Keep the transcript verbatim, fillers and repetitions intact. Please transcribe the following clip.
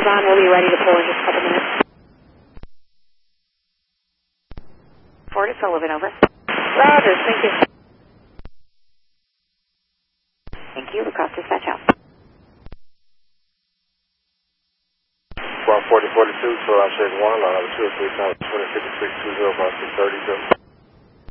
on. We'll be ready to pull in just a couple minutes. Ford is Sullivan, over. Roger, thank you. Thank you. Across dispatch out. one forty forty-two, so I'm shaking one, line number two or three times twenty fifty-six two zero five six thirty.